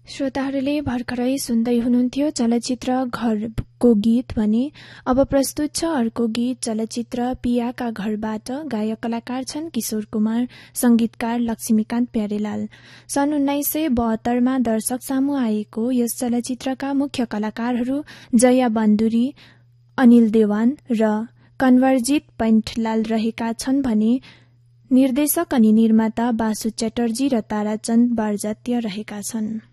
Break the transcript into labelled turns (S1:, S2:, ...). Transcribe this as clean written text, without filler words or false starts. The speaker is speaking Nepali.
S1: श्रोताहरूले भर्खरै सुन्दै हुनुहुन्थ्यो चलचित्र घरको गीत भने। अब प्रस्तुत छ अर्को गीत चलचित्र पियाका घरबाट। गायक कलाकार छन् किशोर कुमार, संगीतकार लक्ष्मीकान्त प्यारेलाल। सन् 1972 दर्शक सामु आएको यस चलचित्रका मुख्य कलाकारहरू जया बन्दुरी, अनिल देवान र कन्वरजित पैन्ठलाल रहेका छन् भने निर्देशक अनि निर्माता बासु च्याटर्जी र ताराचन्द बारजात्य रहेका छन्।